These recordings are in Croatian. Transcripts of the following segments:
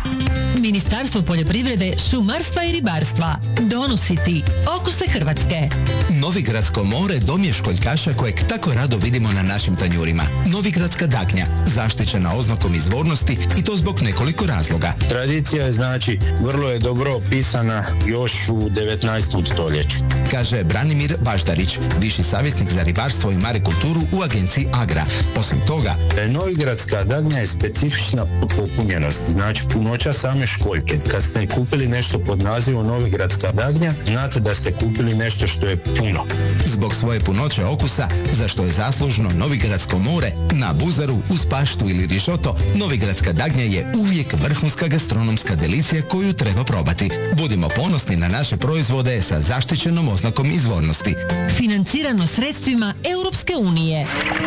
Ministarstvo poljoprivrede, šumarstva i ribarstva donosi ti Okuse Hrvatske. Novigradsko more dom je školjkaša kojeg tako rado vidimo na našim tanjurima. Novigradska dagnja, zaštićena oznakom izvornosti i to zbog nekoliko razloga. Tradicija je, znači, vrlo je dobro opisana još u 19. stoljeću. Kaže Branimir Baždarić, viši savjetnik za ribarstvo i marikulturu u agenciji Agra. Osim toga, Novigradska dagnja je specifična po popunjenosti, znači punoća same školjke. Kad ste kupili nešto pod nazivom Novigradska dagnja, znate da ste kupili nešto što je puno. Zbog svoje punoće okusa, za što je zaslužno Novigradsko more, na buzaru, uz paštu ili rišoto, Novigradska dagnja je uvijek vrhunska gastronomska delicija koju treba probati. Budimo ponosni na naše proizvode sa zaštićenom oznakom izvornosti. Financirano sredstvima Europske unije.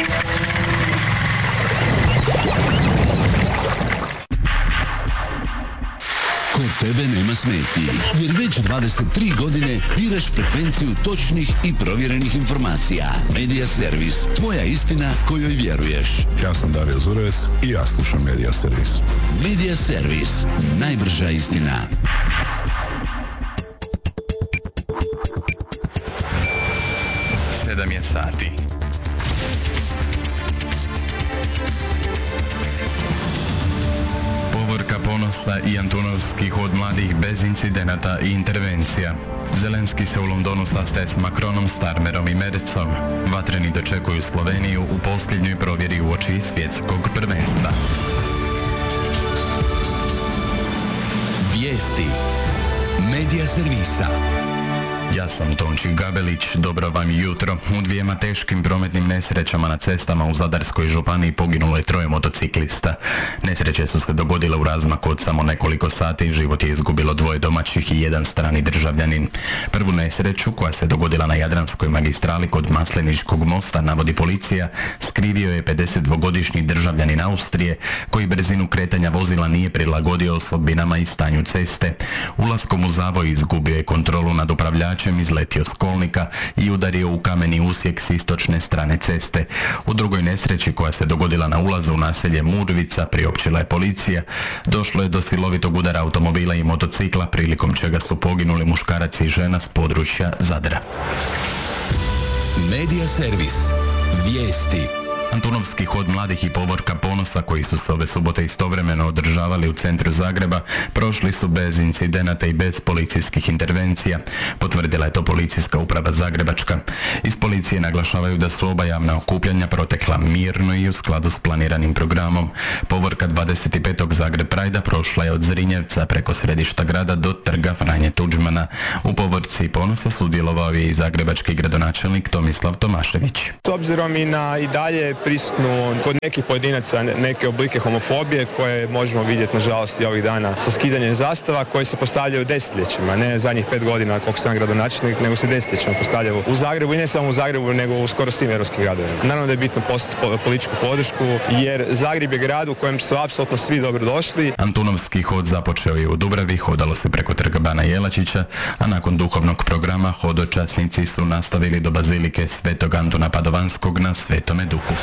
Kod tebe nema smetnji, jer već 23 godine biraš frekvenciju točnih i provjerenih informacija. Medija Servis, tvoja istina kojoj vjeruješ. Ja sam Dario Zurevec i ja slušam Medija Servis. Medija Servis, najbrža istina. 7 je sati. Povorka Ponosa i Antunovski hod mladih bez incidenata i intervencija. Zelenski se u Londonu sastaje s Macronom, Starmerom i Mercom. Vatreni dočekuju Sloveniju u posljednjoj provjeri uoči svjetskog prvenstva. Vijesti Medija Servisa. Ja sam Tonči Gabelić, dobro vam jutro. U dvijema teškim prometnim nesrećama na cestama u Zadarskoj županiji poginulo je 3 motociklista. Nesreće su se dogodile u razmaku od samo nekoliko sati i život je izgubilo 2 domaćih i 1 strani državljanin. Prvu nesreću, koja se dogodila na Jadranskoj magistrali kod Masleničkog mosta, navodi policija, skrivio je 52-godišnji državljanin Austrije, koji brzinu kretanja vozila nije prilagodio osobinama i stanju ceste. Ulaskom u zavoj izgubio je kontrolu nad upravljačem, izletio s kolnika i udario u kameni usjek s istočne strane ceste. U drugoj nesreći, koja se dogodila na ulazu u naselje Mudvica, priopćila je policija, došlo je do silovitog udara automobila i motocikla, prilikom čega su poginuli muškarac i žena s područja Zadra. Medija Servis. Vijesti. Antunovski hod mladih i Povorka Ponosa, koji su se ove subote istovremeno održavali u centru Zagreba, prošli su bez incidenata i bez policijskih intervencija. Potvrdila je to policijska uprava Zagrebačka. Iz policije naglašavaju da su oba javna okupljanja protekla mirno i u skladu s planiranim programom. Povorka 25. Zagreb Prajda prošla je od Zrinjevca preko središta grada do trga Franje Tuđmana. U Povorci Ponosa sudjelovao je i zagrebački gradonačelnik Tomislav Tomašević. S obzirom i na i dalje prisutnu kod nekih pojedinaca neke oblike homofobije koje možemo vidjeti nažalost i ovih dana sa skidanjem zastava koje se postavljaju desetljećima, ne zadnjih 5 godina koliko sam gradonačelnik, nego se desetljećima postavljaju u Zagrebu i ne samo u Zagrebu nego u skoro svim europskim gradovima. Naravno da je bitno postati političku podršku jer Zagreb je grad u kojem su apsolutno svi dobro došli. Antunovski hod započeo je u Dubravi, hodalo se preko trga Bana Jelačića, a nakon duhovnog programa hodočasnici su nastavili do bazilike Svetog Antuna Padovanskog na Svetome Duhu.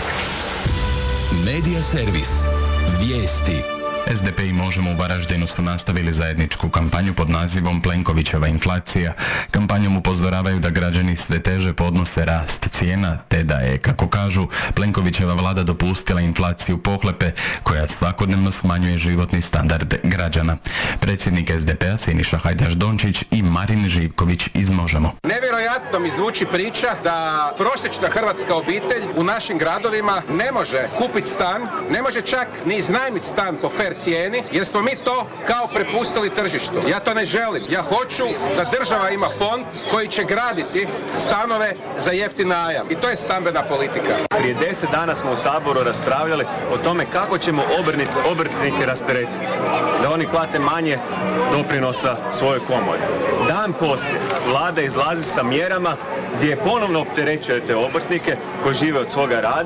Medija Servis. Vijesti. SDP i Možemo u Varaždinu su nastavili zajedničku kampanju pod nazivom Plenkovićeva inflacija. Kampanjom upozoravaju da građani sve teže podnose rast cijena, te da je, kako kažu, Plenkovićeva vlada dopustila inflaciju pohlepe koja svakodnevno smanjuje životni standard građana. Predsjednik SDP-a Siniša Hajdaš Dončić i Marin Živković iz Možemo. Nevjerojatno mi zvuči priča da prosječna hrvatska obitelj u našim gradovima ne može kupiti stan, ne može čak ni iznajmiti stan po fair cijeni, jer smo mi to kao prepustili tržištu. Ja to ne želim. Ja hoću da država ima fond koji će graditi stanove za jeftin najam. I to je stambena politika. Prije 10 dana smo u Saboru raspravljali o tome kako ćemo obrtnike rasteretiti. Da oni plate manje doprinosa svojoj komori. Dan poslije vlada izlazi sa mjerama gdje ponovno opterećujete obrtnike koji žive od svoga rada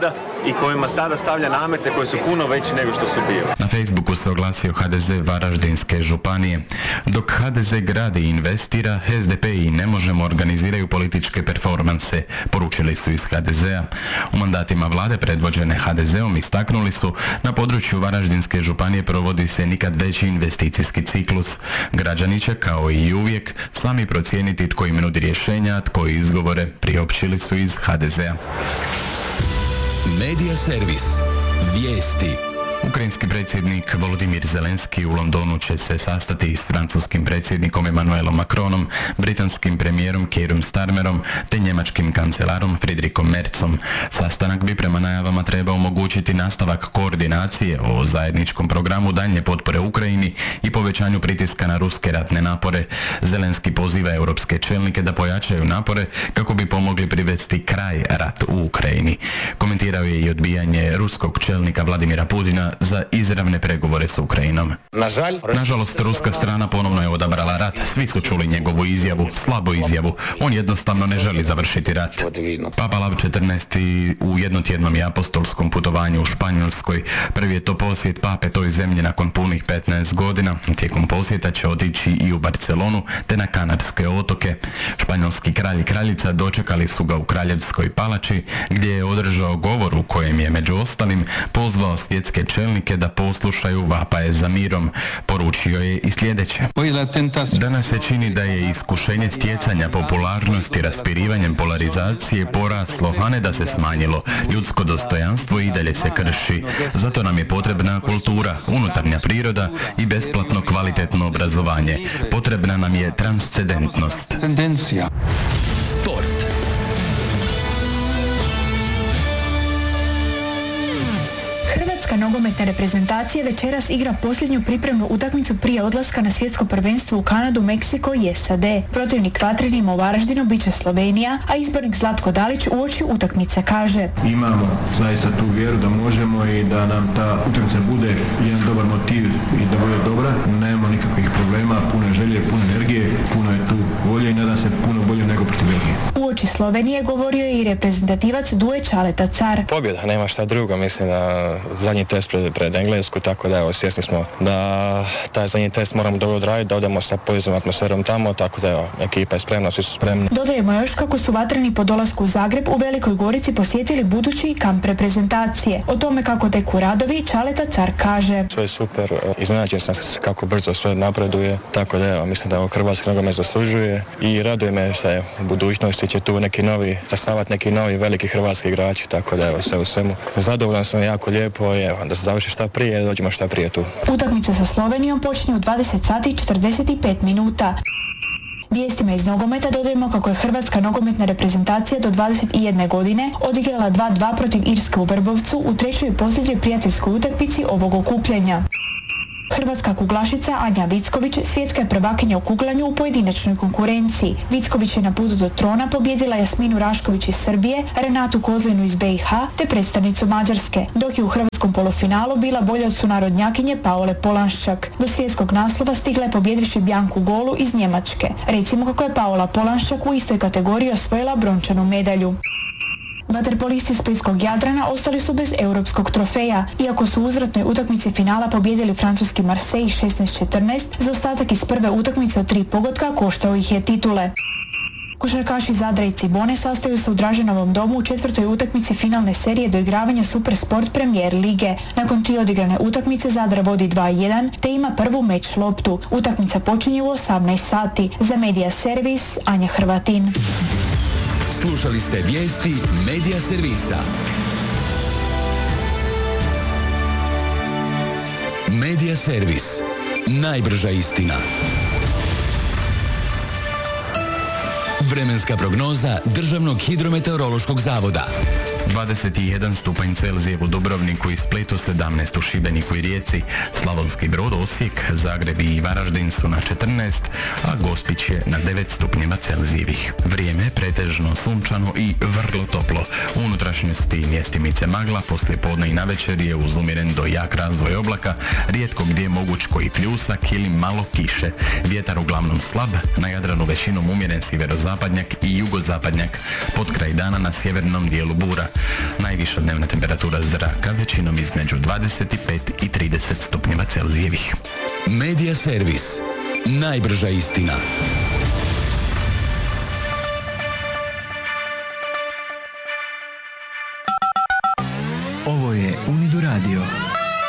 i kojima sada stavlja namete koji su puno veći nego što su bili. Na Facebooku se oglasio HDZ Varaždinske županije. Dok HDZ gradi i investira, SDP i Ne možemo organiziraju političke performanse, poručili su iz HDZ-a. U mandatima vlade predvođene HDZ-om istaknuli su, na području Varaždinske županije provodi se nikad veći investicijski ciklus. Građani će, kao i uvijek, sami procijeniti tko im nudi rješenja, tko izgovore, priopćili su iz HDZ-a. Medija servis. Vijesti. Ukrajinski predsjednik Volodimir Zelenski u Londonu će se sastati s francuskim predsjednikom Emmanuelom Macronom, britanskim premijerom Keirom Starmerom te njemačkim kancelarom Friedrichom Merzom. Sastanak bi prema najavama trebao omogućiti nastavak koordinacije o zajedničkom programu daljnje potpore Ukrajini i povećanju pritiska na ruske ratne napore. Zelenski poziva europske čelnike da pojačaju napore kako bi pomogli privesti kraj rat u Ukrajini. Komentirao je i odbijanje ruskog čelnika Vladimira Putina za izravne pregovore s Ukrajinom. Nažalost, ruska strana ponovno je odabrala rat. Svi su čuli njegovu izjavu, slabu izjavu. On jednostavno ne želi završiti rat. Papa Lav 14. u jednotjednom i apostolskom putovanju u Španjolskoj. Prvi je to posjet pape toj zemlji nakon punih 15 godina. Tijekom posjeta će otići i u Barcelonu te na Kanarske otoke. Španjolski kralj i kraljica dočekali su ga u Kraljevskoj palači, gdje je održao govor u kojem je među ostalim pozvao svjetske čelnike da poslušaju vapaje za mirom. Poručio je i sljedeće. Danas se čini da je iskušenje stjecanja popularnosti raspirivanjem polarizacije poraslo, a ne da se smanjilo. Ljudsko dostojanstvo i dalje se krši. Zato nam je potrebna kultura, unutarnja priroda i besplatno kvalitetno obrazovanje. Potrebna nam je transcendentnost. Sport. Hrvatska nogometna reprezentacija večeras igra posljednju pripremnu utakmicu prije odlaska na svjetsko prvenstvo u Kanadu, Meksiko i SAD. Protivnik vatrenima u Varaždinu bit će Slovenija, a izbornik Zlatko Dalić uoči utakmice kaže: Imamo zaista tu vjeru da možemo i da nam ta utakmica bude jedan dobar motiv i da bude dobra. Nemamo nikakvih problema, puno želje, puno energije, puno je tu volje i nadam se puno bolje nego protiv Belgije. Uoči Slovenije govorio je i reprezentativac Duje Čaleta Car. Pobjeda, nema šta drugo, mislim da zadnji test pred Englesku, tako da evo, svjesni smo da taj zadnji test moramo dobro odraditi, da odemo sa pozitivnom atmosferom tamo, tako da evo, ekipa je spremna, svi su spremni. Dodajemo još kako su vatreni po dolasku u Zagreb u Velikoj Gorici posjetili budući kamp reprezentacije. O tome kako teku radovi Čaleta Car kaže: Sve je super, iznenađen sam kako brzo sve napreduje, tako da evo, mislim da ovo Hrvatski nogomet zaslužuje i raduje me što je u budućnosti će tu zasavati neki novi veliki hrvatski igrači, tako da evo, sve u svemu zadovoljan sam, jako lijepo i evo, da se završi šta prije, dođemo šta prije tu. Utakmica sa Slovenijom počinje u 20 sati i 45 minuta. Vijestima iz nogometa dodajemo kako je Hrvatska nogometna reprezentacija do 21 godine odigrala 2-2 protiv Irske u Vrbovcu u trećoj i posljednjoj prijateljskoj utakmici ovog okupljanja. Hrvatska kuglašica Anja Vicković svjetska je prvakinja u kuglanju u pojedinačnoj konkurenciji. Vicković je na putu do trona pobijedila Jasminu Rašković iz Srbije, Renatu Kozlinu iz BiH te predstavnicu Mađarske, dok je u hrvatskom polufinalu bila bolja od sunarodnjakinje Paole Polanščak. Do svjetskog naslova stigla je pobjedivši Bjanku Golu iz Njemačke. Recimo kako je Paola Polanščak u istoj kategoriji osvojila brončanu medalju. Vaterpolisti splitskog Jadrana ostali su bez europskog trofeja. Iako su u uzvratnoj utakmici finala pobijedili francuski Marseille 16-14, zaostatak iz prve utakmice od 3 pogotka koštao ih je titule. Košarkaši Zadra i Cibone sastaju se u Draženovom domu u četvrtoj utakmici finalne serije doigravanja Supersport Premier lige. Nakon 3 odigrane utakmice Zadra vodi 2-1 te ima prvu meč loptu. Utakmica počinje u 18 sati. Za Medija servis Anja Hrvatin. Slušali ste vijesti Medija servisa. Medija servis. Najbrža istina. Vremenska prognoza Državnog hidrometeorološkog zavoda. 21 stupanj Celzijev u Dubrovniku i Splitu, 17 u Šibeniku i Rijeci, Slavonski Brod, Osijek, Zagreb i Varaždin su na 14, a Gospić je na 9 stupnjeva Celzijevih. Vrijeme pretežno sunčano i vrlo toplo. U unutrašnjosti mjestimice magla, poslije podne i navečer je uz umjeren do jak razvoj oblaka, rijetko gdje moguć koji pljusak ili malo kiše. Vjetar uglavnom slab, na Jadranu većinom umjeren sjeverozapadnjak i jugozapadnjak, pod kraj dana na sjevernom dijelu bura. Najviša dnevna temperatura zraka većinom između 25 i 30 stupnjeva Celzijevih. Medija servis. Najbrža istina.